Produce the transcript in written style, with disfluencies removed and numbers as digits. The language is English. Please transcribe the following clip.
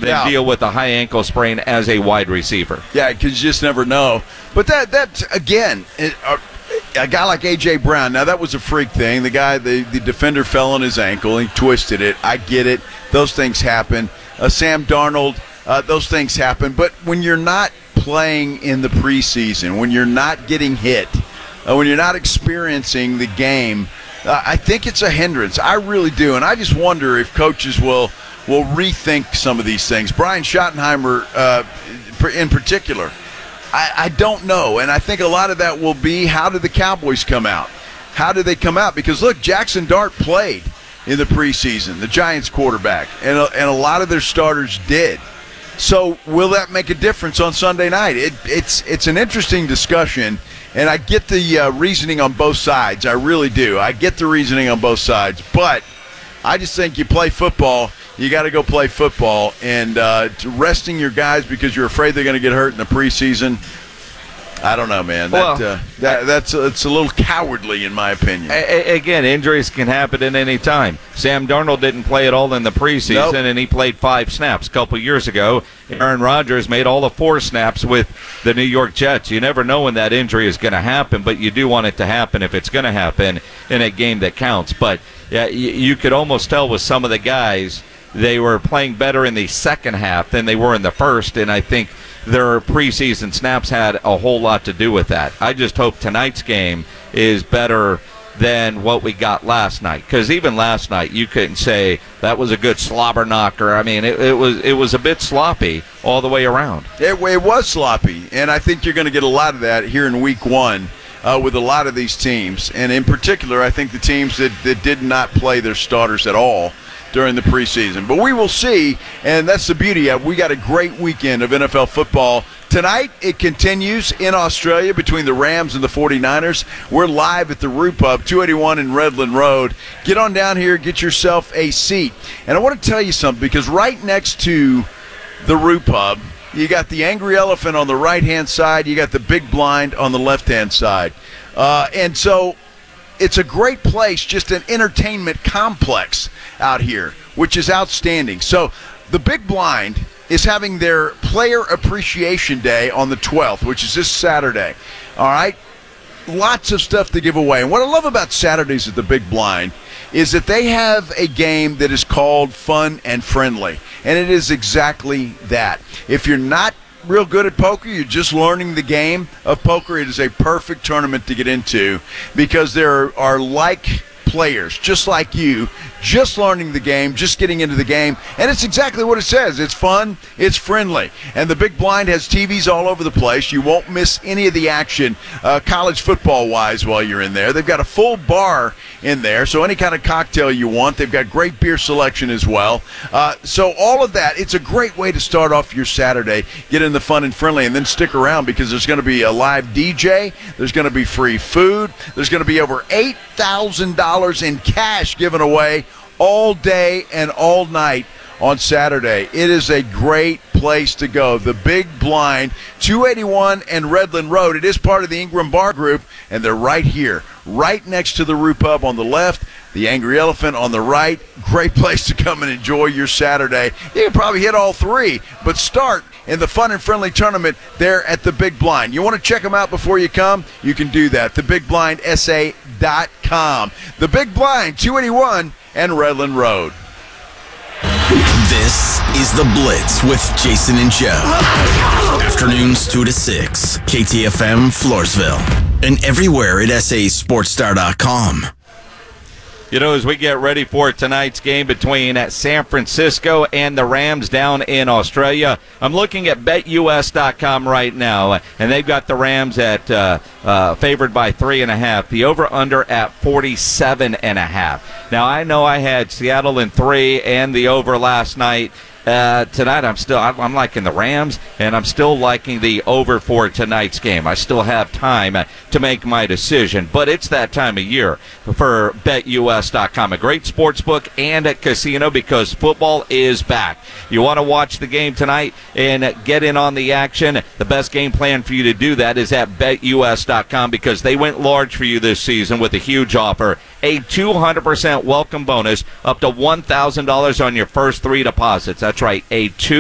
than deal with a high ankle sprain as a wide receiver. Yeah, because you just never know. But that again, a guy like A.J. Brown, now that was a freak thing. The defender fell on his ankle. He twisted it. I get it. Those things happen. Sam Darnold, those things happen. But when you're not playing in the preseason, when you're not getting hit, when you're not experiencing the game, I think it's a hindrance. I really do. And I just wonder if coaches will rethink some of these things. Brian Schottenheimer in particular, I don't know. And I think a lot of that will be, how did the Cowboys come out? How did they come out? Because, look, Jackson Dart played in the preseason, the Giants quarterback, and a lot of their starters did. So will that make a difference on Sunday night? It's an interesting discussion, and I get the reasoning on both sides. I really do. I get the reasoning on both sides. But I just think you play football, you got to go play football. And resting your guys because you're afraid they're going to get hurt in the preseason, I don't know, man. It's a little cowardly, in my opinion. Again, injuries can happen at any time. Sam Darnold didn't play at all in the preseason, and he played 5 snaps. A couple years ago, Aaron Rodgers made all the 4 snaps with the New York Jets. You never know when that injury is going to happen, but you do want it to happen if it's going to happen in a game that counts. But yeah, you could almost tell with some of the guys, they were playing better in the second half than they were in the first, and I think their preseason snaps had a whole lot to do with that. I just hope tonight's game is better than what we got last night, because even last night you couldn't say that was a good slobber knocker. I mean, it was a bit sloppy all the way around. It was sloppy, and I think you're going to get a lot of that here in week 1 with a lot of these teams, and in particular I think the teams that did not play their starters at all during the preseason. But we will see, and that's the beauty of it. We got a great weekend of NFL football. Tonight, it continues in Australia between the Rams and the 49ers. We're live at the Roo Pub, 281 in Redland Road. Get on down here, get yourself a seat. And I want to tell you something, because right next to the Roo Pub, you got the Angry Elephant on the right-hand side. You got the Big Blind on the left-hand side. And so it's a great place, just an entertainment complex out here, which is outstanding. So the Big Blind is having their Player Appreciation Day on the 12th, which is this Saturday. All right? Lots of stuff to give away. And what I love about Saturdays at the Big Blind is that they have a game that is called Fun and Friendly. And it is exactly that. If you're not real good at poker, you're just learning the game of poker, it is a perfect tournament to get into, because there are like players just like you, just learning the game, just getting into the game, and it's exactly what it says. It's fun, it's friendly, and the Big Blind has TVs all over the place. You won't miss any of the action college football wise while you're in there. They've got a full bar in there, so any kind of cocktail you want. They've got great beer selection as well. So all of that, it's a great way to start off your Saturday, get in the fun and friendly, and then stick around, because there's going to be a live DJ, there's going to be free food, there's going to be over $8,000 in cash given away all day and all night on Saturday. It is a great place to go. The Big Blind, 281 and Redland Road. It is part of the Ingram Bar Group, and they're right here, right next to the Roo Pub on the left, the Angry Elephant on the right. Great place to come and enjoy your Saturday. You can probably hit all 3, but start in the fun and friendly tournament there at the Big Blind. You want to check them out before you come? You can do that. TheBigBlindSA.com. The Big Blind, 281 and Redland Road. This is The Blitz with Jason and Joe. Afternoons 2 to 6, KTFM Floresville, and everywhere at SASportsStar.com. You know, as we get ready for tonight's game between San Francisco and the Rams down in Australia, I'm looking at BetUS.com right now, and they've got the Rams at favored by 3.5. The over/under at 47.5. Now, I know I had Seattle in 3 and the over last night. Tonight I'm liking the Rams, and I'm still liking the over for tonight's game. I still have time to make my decision, but it's that time of year for BetUS.com, a great sports book and a casino, because football is back. You want to watch the game tonight and get in on the action? The best game plan for you to do that is at BetUS.com, because they went large for you this season with a huge offer, a 200% welcome bonus up to $1,000 on your first 3 deposits. That's right, a